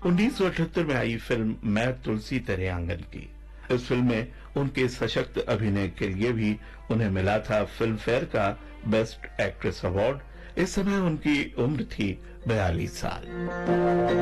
1978 में आई फिल्म मैं तुलसी तेरे आंगन की। इस फिल्म में उनके सशक्त अभिनय के लिए भी उन्हें मिला था फिल्म फेयर का बेस्ट एक्ट्रेस अवार्ड। इस समय उनकी उम्र थी 42 साल।